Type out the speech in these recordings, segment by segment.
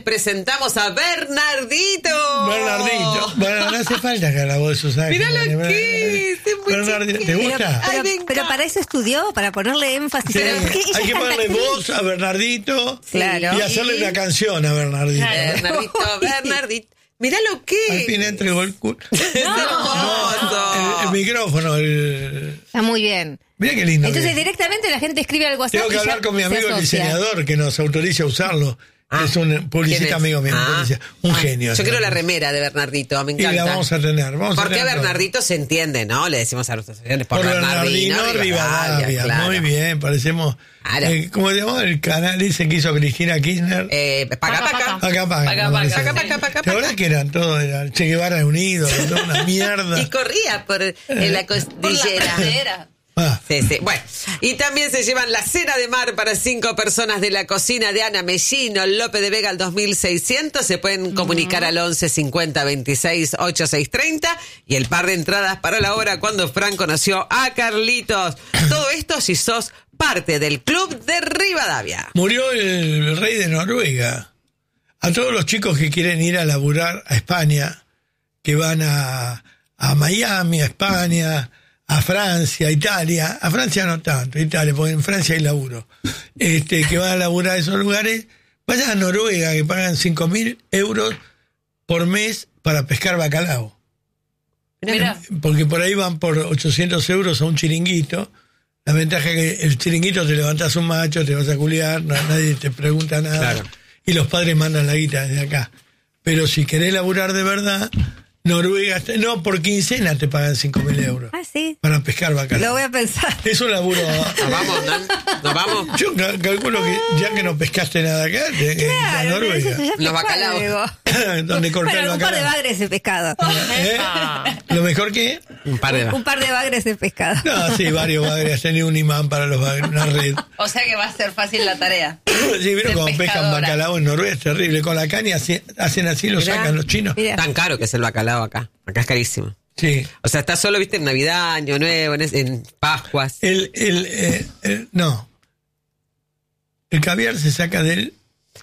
Presentamos a Bernardito. Bueno, no hace falta que haga la voz de Susana. Mirá lo que es muy Bernardito, ¿te gusta? Pero para eso estudió, para ponerle énfasis. Sí, Porque ella hay que es ponerle cantatriz. voz a Bernardito. Claro. Y hacerle una canción a Bernardito. Bernardito. Mirá lo que Al fin entregó el culo. hermoso. El micrófono. Está muy bien. Mirá qué lindo. Entonces que es. directamente la gente escribe al WhatsApp. Tengo que y hablar ya con mi se amigo el asocia. diseñador que nos autorice a usarlo. Es un publicista ¿Quién es? amigo mío. Un genio. Yo quiero la remera de Bernardito, me Y encanta. la vamos a tener. Porque Bernardito se entiende, ¿no? Le decimos a nuestros oyentes por Bernardino Rivadavia. claro. Muy bien, parecemos. Claro. ¿Cómo se llama el canal? Dice que hizo Cristina Kirchner. Paca. ¿Te acuerdas que eran todos? Era Che Guevara unido, toda una mierda. Y corría por la cordillera. Sí. Bueno, y también se llevan la cena de mar para 5 personas de la cocina de Ana Mellino, López de Vega al 2600. Se pueden comunicar al 11 50 26 8630 y el par de entradas para la hora cuando Fran conoció a Carlitos. Todo esto si sos parte del club de Rivadavia. Murió el rey de Noruega. A todos los chicos que quieren ir a laburar a España, que van a Miami, a España, a Francia, a Italia, a Francia no tanto, Italia, porque en Francia hay laburo, que van a laburar a esos lugares, vayan a Noruega, que pagan 5.000 euros por mes para pescar bacalao. Mirá. Porque por ahí van por 800 euros a un chiringuito. La ventaja es que el chiringuito te levantás un macho, te vas a culiar, nadie te pregunta nada. Claro. Y los padres mandan la guita desde acá. Pero si querés laburar de verdad, Noruega, no, por quincena te pagan 5.000 euros. Ah, sí. Para pescar bacalao. Lo voy a pensar. Es un laburo. Nos vamos, ¿no? Nos vamos. Yo calculo que ya que no pescaste nada acá, a Noruega. Los bacalaos. Donde cortar el Bueno, un par de bacalao. bagres de pescado. Lo mejor que. Un par de Un par de bagres de pescado. No, sí, varios bagres. Has tenido un imán para los bagres, una red. O sea que va a ser fácil la tarea. Sí, vieron cómo pescan pescadora. bacalao en Noruega, es terrible. Con la caña hacen así, lo Mirá. sacan los chinos. Mirá. Tan caro que es el bacalao acá. Acá es carísimo. Sí. O sea, está solo, viste, en Navidad, Año Nuevo, en Pascuas. No. El caviar se saca del.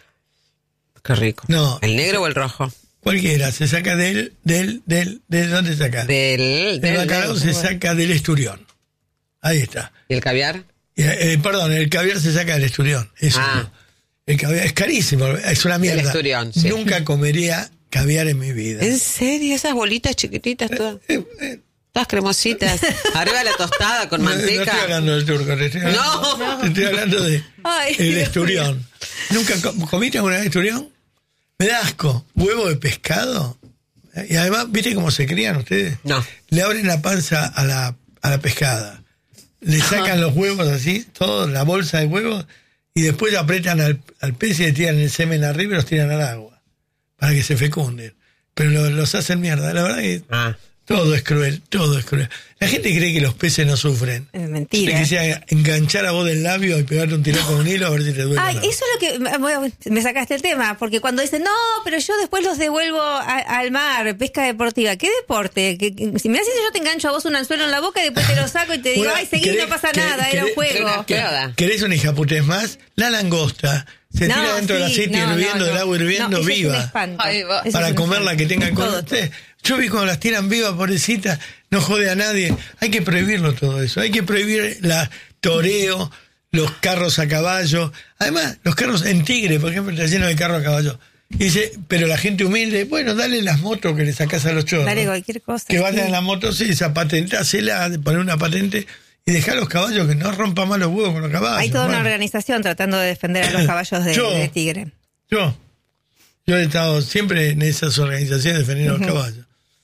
Qué rico. No. ¿El negro o el rojo? Cualquiera, se saca ¿de dónde se saca? Del bacalao se saca del esturión. Ahí está. ¿Y el caviar? Perdón, el caviar se saca del esturión. Eso. Ah. El caviar es carísimo, es una mierda. El esturión, sí. Nunca comería caviar en mi vida. ¿En serio? Esas bolitas chiquititas, todas cremositas. Arriba de la tostada con No manteca. estoy hablando del turco, te estoy hablando de Ay, el Dios esturión. ¿Nunca comiste alguna vez esturión? Me da asco. ¿Huevo de pescado? Y además, ¿viste cómo se crían ustedes? No. Le abren la panza a la pescada. Le sacan los huevos así, toda la bolsa de huevos, y después apretan al pez y le tiran el semen arriba y los tiran al agua. Para que se fecunden. Pero los hacen mierda. La verdad que todo es cruel, todo es cruel. La gente cree que los peces no sufren. Es mentira. Te quisiera enganchar a vos del labio y pegarte un tirón con un hilo a ver si te duele. Ay, o no. eso es lo que bueno, me sacaste el tema, porque cuando dicen, no, pero yo después los devuelvo al mar, pesca deportiva. ¿Qué deporte? Si me haces yo te engancho a vos un anzuelo en la boca y después te lo saco y te digo, Bueno, ay, seguí, no pasa nada, era un juego. ¿Querés una hijaputez más? La langosta se tira dentro del aceite hirviendo, del agua hirviendo, eso viva. Es un espanto. Ay, va. Eso Para es un comerla que espanto. tengan con Todo. usted. Yo vi cuando las tiran vivas, pobrecita, no jode a nadie. Hay que prohibirlo todo eso. Hay que prohibir la toreo, los carros a caballo. Además, los carros en Tigre, por ejemplo, está lleno de carros a caballo. Y dice, pero la gente humilde, bueno, dale las motos que le sacás a los chorros. Dale cualquier cosa. Que vayan sí. en la moto, sí, esa patentásela, poner una patente y dejar los caballos que no rompan más los huevos con los caballos. Hay toda una Bueno, organización tratando de defender a los caballos de Tigre. Yo he estado siempre en esas organizaciones defendiendo a los caballos.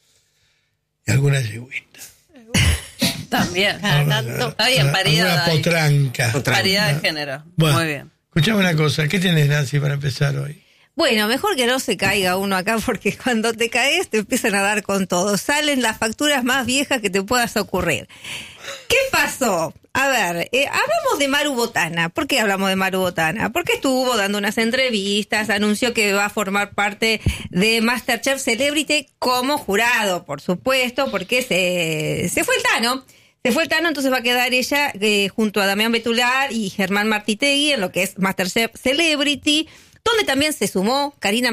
Y algunas yegüitas. También. Alguna- Está bien, paridad. alguna ahí. potranca. Paridad de género. Bueno, Muy bien. escuchame una cosa. ¿Qué tenés, Nancy, para empezar hoy? Bueno, mejor que no se caiga uno acá porque cuando te caes te empiezan a dar con todo. Salen las facturas más viejas que te puedas ocurrir. ¿Qué pasó? A ver, hablamos de Maru Botana. ¿Por qué hablamos de Maru Botana? Porque estuvo dando unas entrevistas, anunció que va a formar parte de MasterChef Celebrity como jurado, por supuesto, porque se fue el Tano. Se fue el Tano, entonces va a quedar ella junto a Damián Betular y Germán Martitegui en lo que es MasterChef Celebrity, donde también se sumó Karina